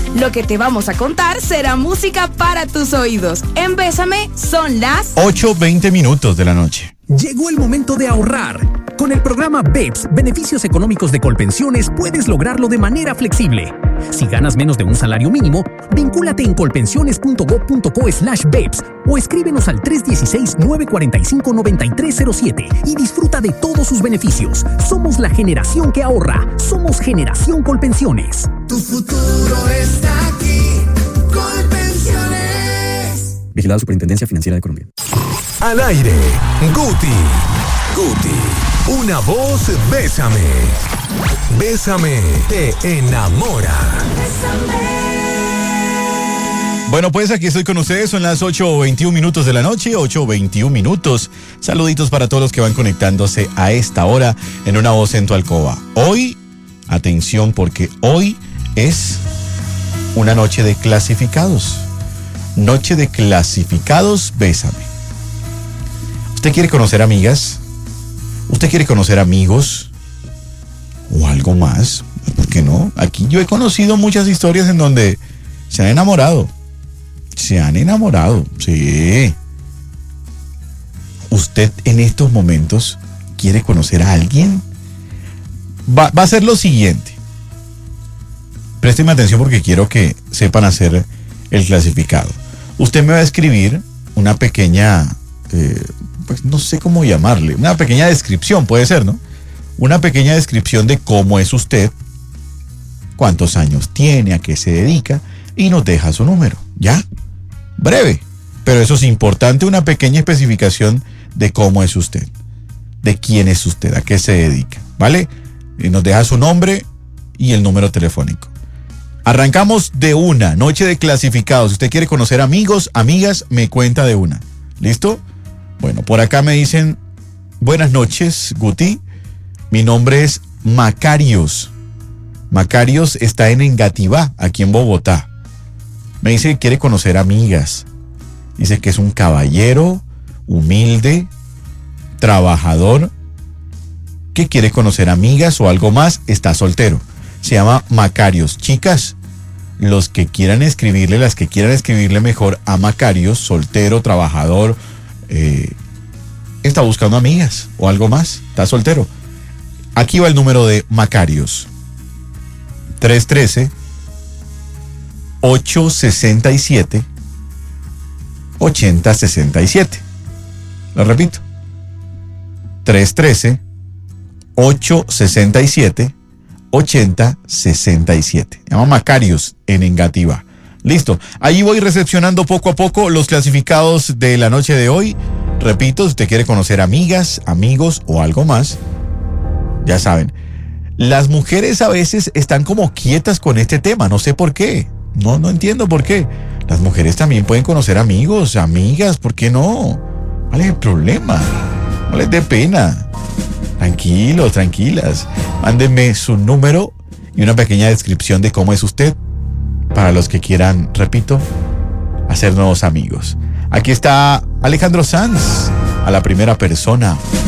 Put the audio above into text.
Lo que te vamos a contar será música para tus oídos. En Bésame son las 8:20 minutos de la noche. Llegó el momento de ahorrar. Con el programa BEPS, Beneficios Económicos de Colpensiones, puedes lograrlo de manera flexible. Si ganas menos de un salario mínimo, vincúlate en colpensiones.gov.co/BEPS o escríbenos al 316-945-9307 y disfruta de todos sus beneficios. Somos la generación que ahorra. Somos Generación Colpensiones. Tu futuro está aquí. Colpensiones. Vigilada Superintendencia Financiera de Colombia. Al aire, Guti. Una voz, bésame. Bésame, te enamora. Bueno, pues aquí estoy con ustedes, son las 8:21 minutos de la noche, 8:21 minutos. Saluditos para todos los que van conectándose a esta hora en Una Voz en tu Alcoba. Hoy, atención, porque hoy es una noche de clasificados. Noche de clasificados, bésame. ¿Usted quiere conocer amigas? ¿Usted quiere conocer amigos? ¿O algo más? ¿Por qué no? Aquí yo he conocido muchas historias en donde se han enamorado. Se han enamorado, sí. ¿Usted en estos momentos quiere conocer a alguien? Va a ser lo siguiente. Présteme atención porque quiero que sepan hacer el clasificado. Usted me va a escribir una pequeña... pues no sé cómo llamarle, una pequeña descripción, puede ser, ¿no? Una pequeña descripción de cómo es usted, cuántos años tiene, a qué se dedica, y nos deja su número, ¿ya? Breve, pero eso es importante, una pequeña especificación de cómo es usted, de quién es usted, a qué se dedica, ¿vale? Y nos deja su nombre y el número telefónico. Arrancamos de una, noche de clasificados. Si usted quiere conocer amigos, amigas, me cuenta de una. ¿Listo? Bueno, por acá me dicen, buenas noches, Guti. Mi nombre es Macarios. Macarios está en Engativá, aquí en Bogotá. Me dice que quiere conocer amigas. Dice que es un caballero, humilde, trabajador, que quiere conocer amigas o algo más, está soltero. Se llama Macarios. Chicas, los que quieran escribirle, las que quieran escribirle mejor a Macarios, soltero, trabajador, está buscando amigas o algo más, está soltero. Aquí va el número de Macarios: 313-867-8067. Lo repito: 313-867-8067. Se llama Macarios en Engativá. Listo, allí voy recepcionando poco a poco los clasificados de la noche de hoy. Repito, si usted quiere conocer amigas, amigos o algo más, ya saben. Las mujeres a veces están como quietas con este tema, no sé por qué. No entiendo por qué. Las mujeres también pueden conocer amigos, amigas, ¿por qué no? ¿Cuál es el problema? No les dé pena. Tranquilos, tranquilas. Mándenme su número y una pequeña descripción de cómo es usted, para los que quieran, repito, hacer nuevos amigos. Aquí está Alejandro Sanz, a la primera persona.